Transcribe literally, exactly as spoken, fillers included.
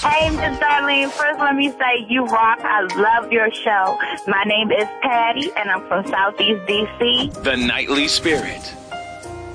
Hey, Miss Darlene. First, let me say you rock. I love your show. My name is Patty, and I'm from Southeast D C. The Nightly Spirit.